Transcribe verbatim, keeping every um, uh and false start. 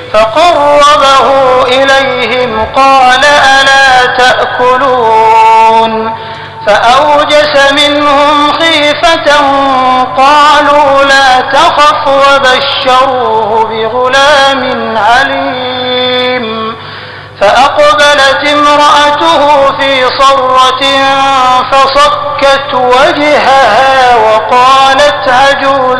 فقربه إليهم قال ألا تأكلون فأوجس منهم خيفة قالوا لا تخف وبشروه بغلام عليم فأقبلت امرأته في صرة فصكت وجهها وقالت عجوز